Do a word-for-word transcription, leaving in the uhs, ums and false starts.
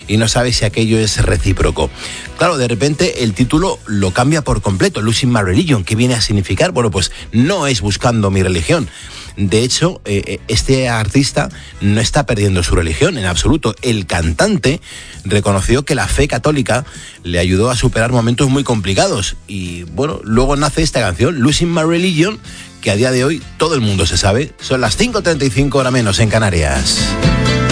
y no sabe si aquello es recíproco. Claro, de repente el título lo cambia por completo, Losing My Religion. ¿Qué viene a significar? Bueno, pues no es buscando mi religión. De hecho, eh, este artista no está perdiendo su religión en absoluto. El cantante reconoció que la fe católica le ayudó a superar momentos muy complicados. Y bueno, luego nace esta canción, Losing My Religion, que a día de hoy todo el mundo se sabe. Son las cinco treinta y cinco, hora menos en Canarias.